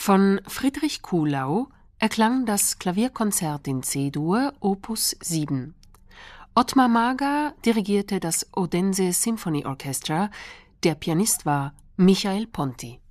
Von Friedrich Kuhlau erklang das Klavierkonzert in C-Dur, Opus 7. Ottmar Marga dirigierte das Odense Symphony Orchestra, der Pianist war Michael Ponti.